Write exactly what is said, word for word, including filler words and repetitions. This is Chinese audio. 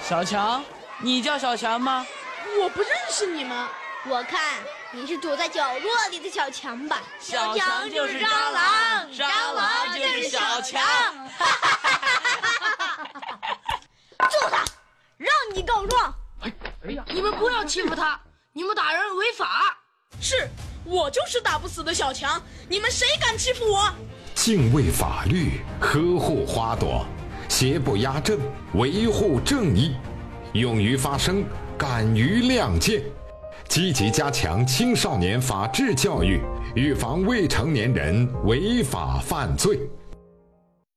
小强，你叫小强吗？ 我不认识你们。 我看你是躲在角落里的小强吧？ 小强就是蟑螂，蟑螂就是小强。 揍他，让你告状。 哎哎呀，你们不要欺负他，你们打人违法。 是，我就是打不死的小强，你们谁敢欺负我？ 敬畏法律，呵护花朵，邪不压正，维护正义，勇于发声，敢于亮剑，积极加强青少年法治教育，预防未成年人违法犯罪。